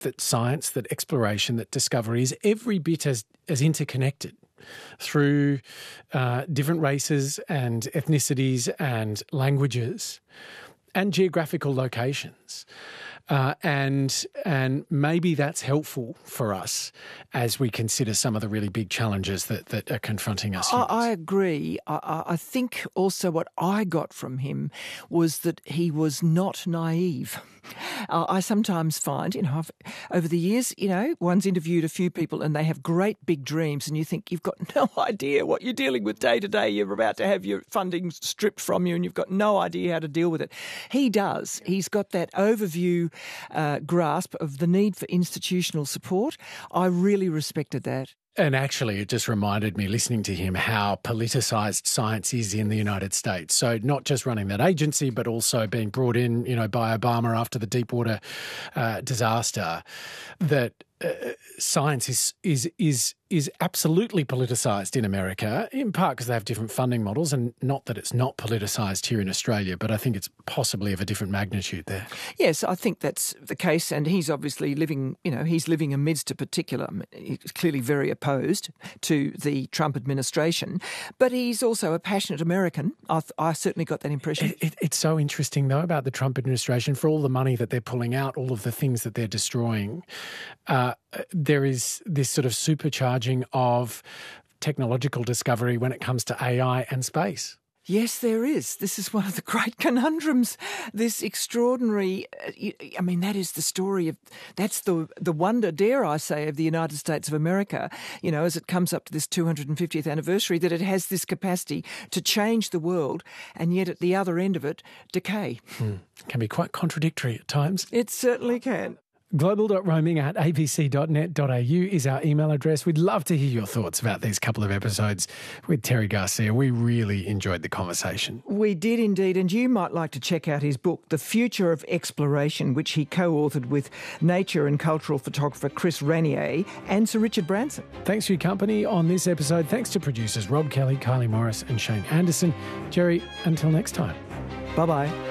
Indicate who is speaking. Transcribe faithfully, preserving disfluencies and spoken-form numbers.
Speaker 1: that science, that exploration, that discovery is every bit as, as interconnected through uh, different races and ethnicities and languages and geographical locations. Uh, and and maybe that's helpful for us as we consider some of the really big challenges that, that are confronting us.
Speaker 2: I, I agree. I, I think also what I got from him was that he was not naive. Uh, I sometimes find, you know, I've, over the years, you know, one's interviewed a few people and they have great big dreams and you think you've got no idea what you're dealing with day to day. You're about to have your funding stripped from you and you've got no idea how to deal with it. He does. He's got that overview uh, grasp of the need for institutional support. I really respected that.
Speaker 1: And actually, it just reminded me, listening to him, how politicised science is in the United States. So not just running that agency, but also being brought in, you know, by Obama after the Deepwater uh, disaster, that uh, science is is is is absolutely politicised in America, in part because they have different funding models, and not that it's not politicised here in Australia, but I think it's possibly of a different magnitude there.
Speaker 2: Yes, I think that's the case, and he's obviously living, you know, he's living amidst a particular, he's clearly very opposed to the Trump administration, but he's also a passionate American. I, I certainly got that impression.
Speaker 1: It, it, it's so interesting, though, about the Trump administration, for all the money that they're pulling out, all of the things that they're destroying, uh, there is this sort of supercharging of technological discovery when it comes to A I and space.
Speaker 2: Yes, there is. This is one of the great conundrums. This extraordinary, I mean, that is the story of, that's the the wonder, dare I say, of the United States of America, you know, as it comes up to this two hundred fiftieth anniversary, that it has this capacity to change the world and yet at the other end of it, decay.
Speaker 1: Hmm. Can be quite contradictory at times.
Speaker 2: It certainly can.
Speaker 1: global dot roaming at a b c dot net dot a u is our email address. We'd love to hear your thoughts about these couple of episodes with Terry Garcia. We really enjoyed the conversation.
Speaker 2: We did indeed, and you might like to check out his book, The Future of Exploration, which he co-authored with nature and cultural photographer Chris Ranier and Sir Richard Branson.
Speaker 1: Thanks for your company on this episode. Thanks to producers Rob Kelly, Kylie Morris and Shane Anderson. Jerry, until next time.
Speaker 2: Bye-bye.